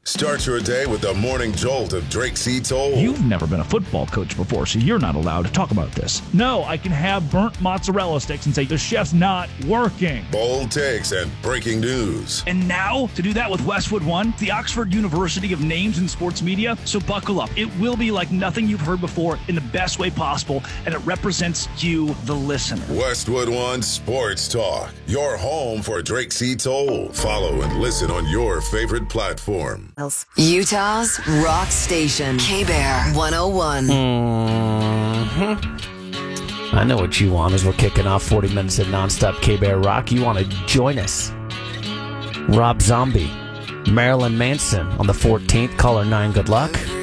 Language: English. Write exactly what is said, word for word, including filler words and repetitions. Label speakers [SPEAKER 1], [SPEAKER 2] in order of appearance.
[SPEAKER 1] Start your day with the morning jolt of Drake C. Toll.
[SPEAKER 2] You've never been a football coach before, so you're not allowed to talk about this. No, I can have burnt mozzarella sticks and say the chef's not working.
[SPEAKER 1] Bold takes and breaking news.
[SPEAKER 2] And now, to do that with Westwood One, the Oxford University of Names in Sports Media. So buckle up. It will be like nothing you've heard before in the best way possible, and it represents you, the listener.
[SPEAKER 1] Westwood One Sports Talk, your home for Drake C. Toll. Follow and listen on your favorite platform.
[SPEAKER 3] Utah's Rock Station, K-Bear one oh one.
[SPEAKER 4] Mm-hmm. I know what you want as we're kicking off forty minutes of nonstop K-Bear Rock. You want to join us. Rob Zombie, Marilyn Manson on the fourteenth. Caller nine, good luck.